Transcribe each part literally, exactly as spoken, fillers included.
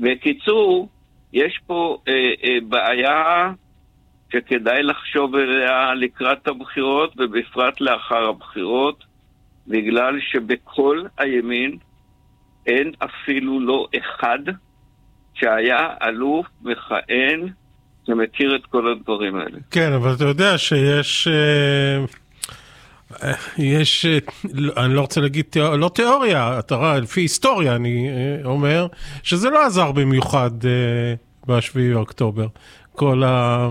בקיצור, יש פה אה, אה, בעיה שכדאי לחשוב עליה לקראת הבחירות, ובפרט לאחר הבחירות, בגלל שבכל הימין אין אפילו לא אחד שהיה אלוף מכהן שמכיר את כל הדברים האלה. כן, אבל אתה יודע שיש... אה... יש, אני לא רוצה להגיד, לא תיאוריה, אתה רואה, לפי היסטוריה אני אומר, שזה לא עזר במיוחד בשביעי באוקטובר. כל ה...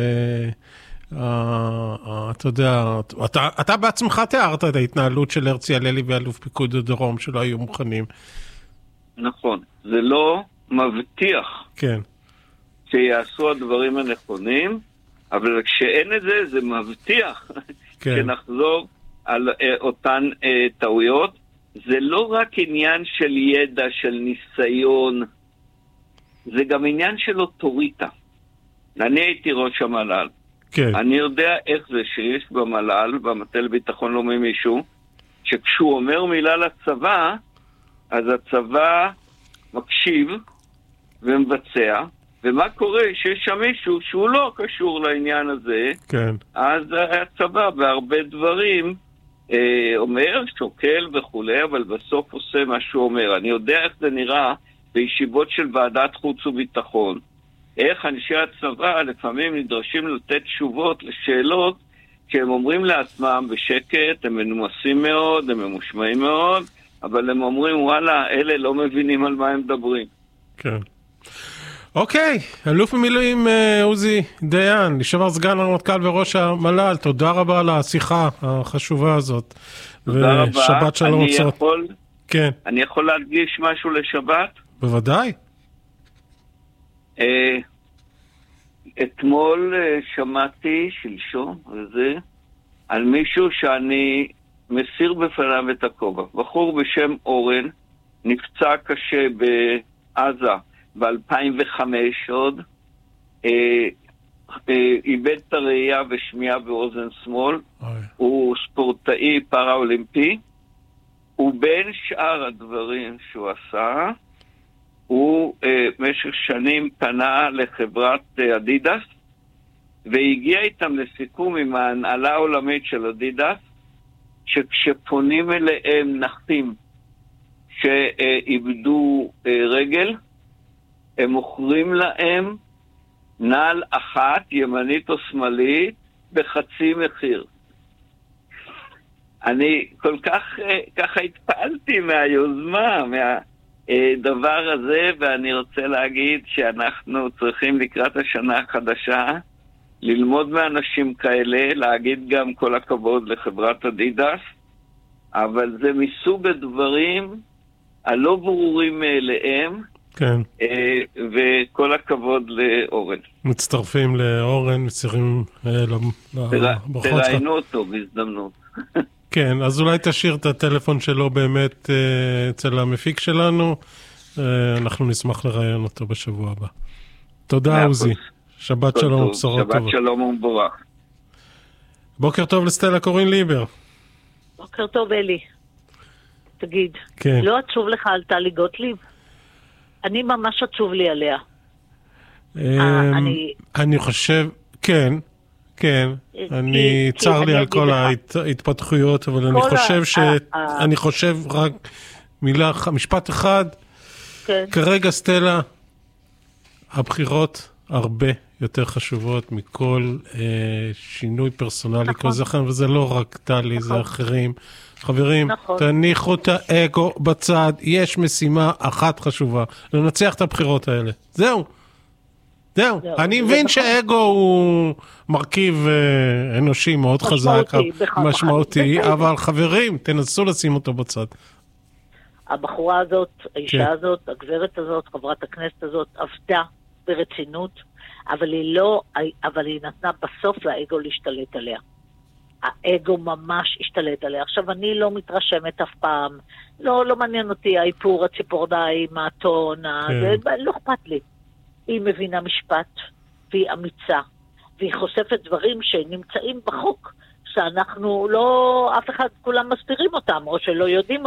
אתה יודע, אתה, אתה בעצמך תיארת את ההתנהלות של הרצי הללי ואלוף פיקוד הדרום שלא היו מוכנים. נכון, זה לא מבטיח כן. שיעשו הדברים הנכונים, אבל כשאין את זה, זה מבטיח כן. שנחזור על uh, אותן uh, טעויות. זה לא רק עניין של ידע, של ניסיון, זה גם עניין של אוטוריטה. אני הייתי ראש המל"ל. כן. אני יודע איך זה שיש במל"ל, במטה לביטחון לאומי מישהו, שכשהוא אומר מילה לצבא, אז הצבא מקשיב ומבצע, ומה קורה שיש שם מישהו שהוא לא קשור לעניין הזה, כן. אז הצבא בהרבה דברים אה, אומר, שוקל וכולי, אבל בסוף עושה מה שהוא אומר. אני יודע איך זה נראה בישיבות של ועדת חוץ וביטחון. איך אנשי הצבא לפעמים נדרשים לתת תשובות לשאלות שהם אומרים לעצמם בשקט, הם מנומסים מאוד, הם ממושמעים מאוד, אבל הם אומרים, וואלה, אלה לא מבינים על מה הם מדברים. כן. אוקיי, אלוף במילואים עוזי דיין, לשעבר סגן הרמטכ"ל וראש המל"ל, תודה רבה על השיחה החשובה הזאת. תודה רבה. ושבת שלום אני עצות. יכול, כן. אני יכול להדגיש משהו לשבת? בוודאי. אה, אתמול אה, שמעתי שלשום על זה, על מישהו שאני מסיר בפניו את הכובע. בחור בשם אורן, נפצע קשה בעזה ב-אלפיים וחמש עוד, אה, אה, איבד את הראייה ושמיעה באוזן שמאל, אוי. הוא ספורטאי פאראולימפי, ובין שאר הדברים שהוא עשה, הוא אה, משך שנים פנה לחברת אה, אדידס, והגיע איתם לסיכום עם ההנהלה העולמית של אדידס, שכשפונים אליהם נחים שאיבדו אה, רגל, הם מוכרים להם נעל אחת, ימנית או שמאלית, בחצי מחיר. אני כל כך ככה התפעלתי מהיוזמה, מהדבר הזה, ואני רוצה להגיד שאנחנו צריכים לקראת השנה החדשה ללמוד מאנשים כאלה, להגיד גם כל הכבוד לחברת אדידס, אבל זה מסוג הדברים הלא ברורים מאליהם, כן. וכל הכבוד לאורן. מצטרפים לאורן, מצירים לברכות. תראיינו אותו בהזדמנות. כן, אז אולי תשאיר את הטלפון שלו באמת אצל המפיק שלנו, אנחנו נשמח לראיין אותו בשבוע הבא. תודה עוזי, שבת שלום ובשורות טובות. שבת שלום ומבורך. בוקר טוב לסטלה קורין ליבר. בוקר טוב אלי. תגיד, כן. לא עצוב לך על טלי גוטליב? אני ממש עצוב לי עליה. אני... אני חושב, כן, כן, אני צר לי על כל ההתפתחויות, אבל אני חושב ש... אני חושב רק מילה, משפט אחד, כרגע סטלה, הבחירות הרבה יותר חשובות מכל שינוי פרסונלי כל זכן, וזה לא רק טלי, זה אחרים. חברים, תניחו את האגו בצד, יש משימה אחת חשובה, לנצח את הבחירות האלה. זהו. זהו. אני מבין שהאגו הוא מרכיב אנושי מאוד חזק, משמעותי, אבל חברים, תנסו לשים אותו בצד. הבחורה הזאת, האישה הזאת, הגברת הזאת, חברת הכנסת הזאת, עבדה ברצינות, אבל היא לא, אבל היא נתנה בסוף לאגו להשתלט עליה. האגו ממש השתלט עליה. עכשיו, אני לא מתרשמת אף פעם. לא, לא מעניין אותי האיפור, הציפורניים, הטון, זה לא אכפת לי. היא מבינה משפט, והיא אמיצה, והיא חושפת דברים שנמצאים בחוק, שאנחנו לא, אף אחד, כולם מסתירים אותם, או שלא יודעים